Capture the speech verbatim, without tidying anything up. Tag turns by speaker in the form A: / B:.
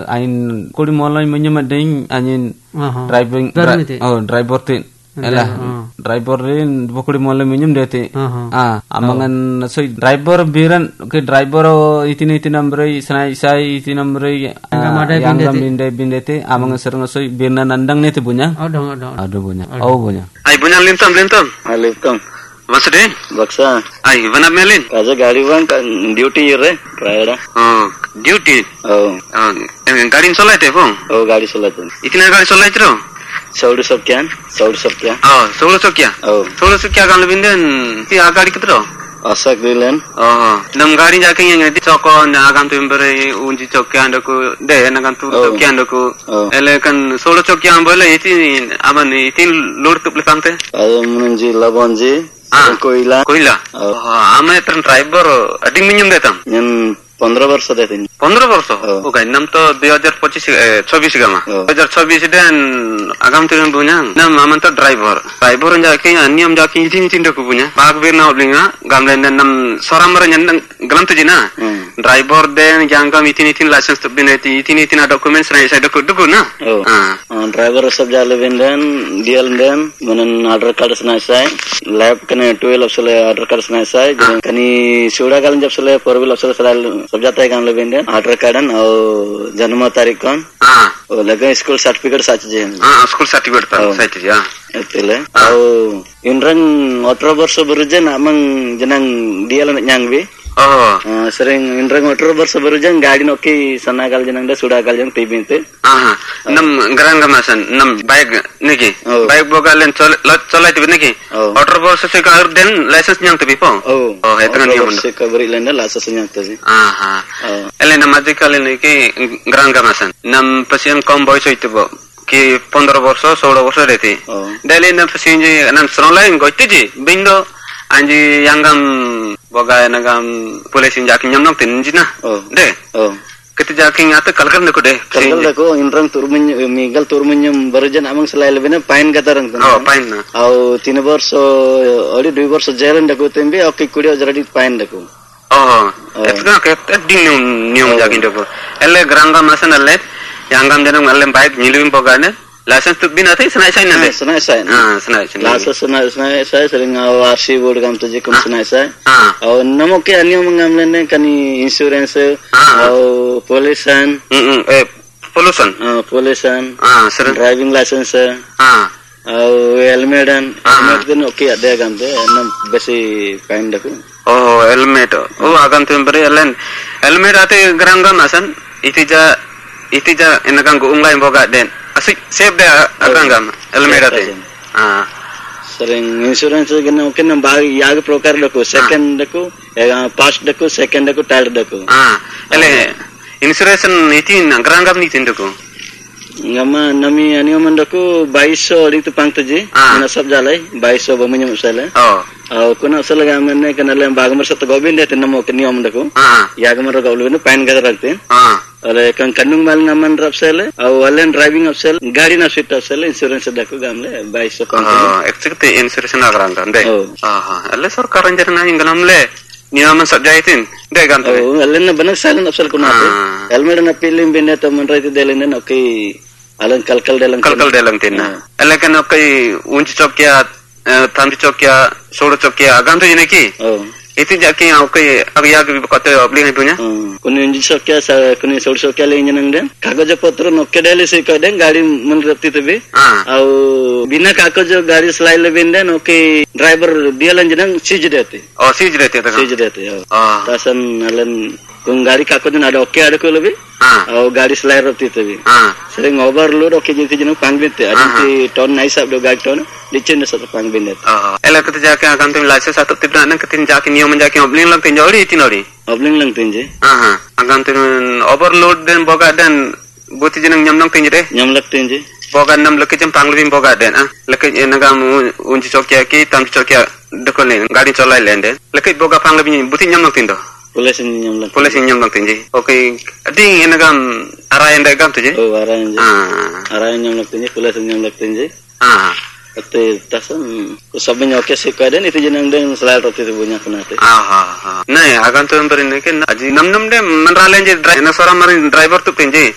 A: ain kuri mulai menyemading anin driving oh driver tin elah driver rin pokuri mulai menyem dete ah amangan so driver biran ke driver itin itin nambre sanai sai itin nambre yang binde bindete amangan serang so birna nandang nete punya
B: ada ada
A: ada punya oh punya
C: ai punya lintam lintam
D: ai lintam
C: Masde?
D: Baksa.
C: Ai, mana melin?
D: Kaza gari bang duty re, prayada.
C: Oh, duty.
D: Oh.
C: Oh, गाड़ी चलाते हो?
D: Oh, गाड़ी चलाते.
C: इतना गाड़ी चलाते हो?
D: सोलह सौ क्या? सोलह सौ क्या?
C: Oh, सोलह सौ क्या?
D: Oh.
C: सोलह सौ क्या गाड़ी बिंदन? ये गाड़ी कितना?
D: Asak dilen.
C: Oh, nam गाड़ी जाके ये नदी चौको नागam tu इम्बरे उन्जी चौकियां डको दे नागam tu चौकियां डको. एलेकन सोलह चौकियां बोले इतनी अमन इतनी लोड तो प्लेकाम थे?
D: Ada menunji labonji.
C: Ah,
D: koila.
C: Koila. Oh, ame terus driver, adik minjem detam.
D: Yang पंद्रह वर्ष देते हैं
C: पंद्रह वर्ष ओके नम तो दो हज़ार पच्चीस छब्बीस का मां दो हज़ार छब्बीस देन आगाम तो पुnya नम आमन तो ड्राइवर ड्राइवर जाके अन्यम जाके इथिन इथिन डको पुnya पाक बेर ना oblinga gamlen nam soramar nyan galam tu jina driver then jangkam इथिन इथिन licence तो बिनेति इथिन इथिन डॉक्यूमेंट्स नहीं साइड डको डको ना
D: हां ड्राइवर सब जाले बिंदन डीएल देन मनन आधार कार्ड सना साय लैब कने ट्वेल्व सले आधार कार्ड सना साय कनी सोडा गालन जब सले फोर व्हीलर सले सब जाता है काम ले बेंदे आधार कार्ड और जन्म तारीख कौन
C: हां
D: और लगे स्कूल सर्टिफिकेट साच जे
C: हां स्कूल सर्टिफिकेट ता साच जे हां
D: एतले और इनरंग अठारह वर्ष बरुजन amang jenang dia lan nyangbe oh sering inrang अठारह वर्ष बरुजन गाड़ी Noki सनाgal jenang da sudagal jang tibinte
C: ah nam garang gamasan nam bike niki bike bogalen cholai tibi niki अठारह वर्ष से का den license nyang tibi po
D: oh
C: oh etan niam
D: se ka beri lenda license nyang tibi
C: ah ha ele nam adikal niki garang gamasan nam pasien kom boy so itibo कि पंद्रह वर्ष सोलह वर्ष रहती डेली न पसींजी none स्रोलाई गोइते जी बिंदो अंजी यांगम बगाय नगम police जाके nyamnong tinji na de kiti jaking ata kalkal ne ko de
D: kalkal de ko inrang turmun migal turmunyum berjan amang selai lebih na pain gatarang
C: oh pain na
D: au तीन वर्ष ori dua वर्ष jalan de ko tembe oke kudio jaradi pain de ko
C: oh etna ke ding nium jaking de ko elle granga masan alle Yanggam jeneng ngalem baik nyiluin pokoknya license tu bina tadi senai saya nanti
D: senai saya
C: ah senai saya
D: license senai senai saya sering R C board kam tu je kum senai saya
C: ah
D: और नमो के अन्य मंगामले ने कनी insurance और pollution
C: हम्म eh pollution
D: हां pollution
C: ah sering
D: driving licence
C: ah
D: और helmet helmet दिन okay अदे काम ते नम बेसी fine दको
C: oh helmet oh agam tu beri helmet ate gerangga masan itija itija enakan go unglai boga den asik save de agangam helmet ate ah
D: sering insurance gena oke na bag yag procar dako second dako past dako second dako third dako
C: ah ele insurance itin gerangam ni tin dako
D: ngama nami ani mandako बाईस सौ ori tu pang tuji na sab jalai बाईस सौ bamanya musala
C: oh
D: au kuna usala gamne kanale bagamar sat gobin de tenamo kniom dako
C: ah
D: yagamar gawlu ne pain gadar rakte
C: ah
D: ale kan kanung mal naman rapsele au alen driving opsel gari na fit opsel insurance dako gamle बाईस सौ pang
C: ah exactly insurance na garanga de ah alle sarkar jarna ingalamle niyaman sabjaitin de ganto
D: oh alen na banak salen opsel kuna helmet na pilim binde to man raiti delene no ki alen kalkal delang
C: kalkal delang tin alle kan okay unchi chokya thambi chokya sodo chokya agam to jene ki
D: oh
C: itu jaki okay agya ke kate obling punya
D: kuni unchi chokya kuni sodo chokya le nang den kagaj patro nokke dele se ka den gari man rapti tebe au bina kagaj gari slai le binde nokke driver dialan jenang sij dete
C: oh sij dete ta
D: sij dete oh tasan alen kun gari kagaj na ada oke ada ko lebe au gari slai rapti tebe sering overload oke jadi jenang pangbinte adi ton nai sab do gag ton licin satu pangbinte
C: oh ela kete jake agam tu license atau tibna nan ketin jake niom jake obling lang tin jori tinori
D: obling lang tinje
C: ah agam tu overload den boga den buti jenang nyam lang tinje
D: nyam lak tinje
C: boga nam leke jam panglibin boga den ah leke enagam unji chokya ki tam chokya dekole gadi cholai lende leke boga panglibin buti nyam lang tindo
D: pulis nyam lak
C: pulis nyam lang tinje okay ding enagam arayan dagam tuje
D: oh arayan
C: ah
D: arayan nyam lak tinje pulis nyam lak tinje
C: ah
D: ate tasan sabnya oke sikaden itu jenang den selalu roti tu punya kenate
C: ah ah nah agam tu berin ke aji nam nam de manralen je driver marin driver tu pinje